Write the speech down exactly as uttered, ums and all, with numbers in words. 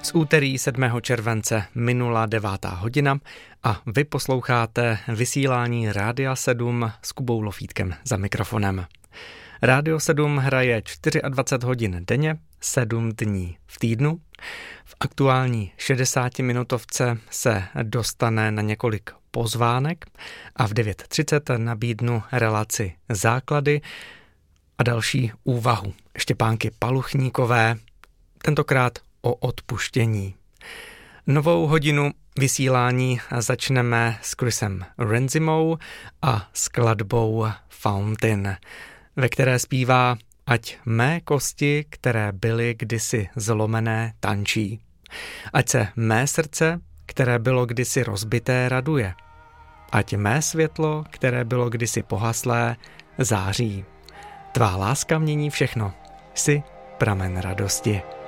Z úterý sedmého července minula devátá hodina a vy posloucháte vysílání Rádia sedm s Kubou Lofítkem za mikrofonem. Rádio sedm hraje dvacet čtyři hodin denně, sedm dní v týdnu. V aktuální šedesátiminutovce se dostane na několik pozvánek a v devět třicet nabídnu relaci Základy a další úvahu Štěpánky Paluchníkové, tentokrát o odpuštění. Novou hodinu vysílání začneme s Chrisem Renzimou a skladbou Fountain, ve které zpívá: ať mé kosti, které byly kdysi zlomené, tančí. Ať se mé srdce, které bylo kdysi rozbité, raduje. Ať mé světlo, které bylo kdysi pohaslé, září. Tvá láska mění všechno. Jsi pramen radosti.